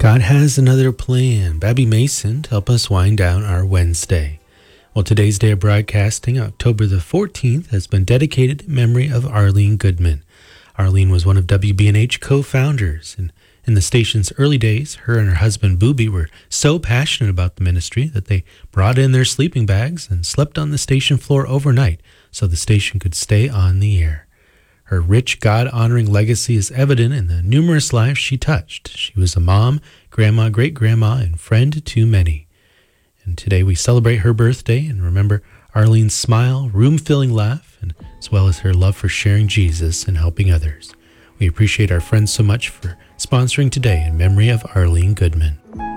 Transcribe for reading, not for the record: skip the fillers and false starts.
God has another plan. Babby Mason to help us wind down our Wednesday. Well, today's day of broadcasting, October the 14th, has been dedicated in memory of Arlene Goodman. Arlene was one of WBNH co-founders, and in the station's early days, her and her husband Booby were so passionate about the ministry that they brought in their sleeping bags and slept on the station floor overnight so the station could stay on the air. Her rich, God-honoring legacy is evident in the numerous lives she touched. She was a mom, grandma, great-grandma, and friend to many. And today we celebrate her birthday and remember Arlene's smile, room-filling laugh, and as well as her love for sharing Jesus and helping others. We appreciate our friends so much for sponsoring today in memory of Arlene Goodman.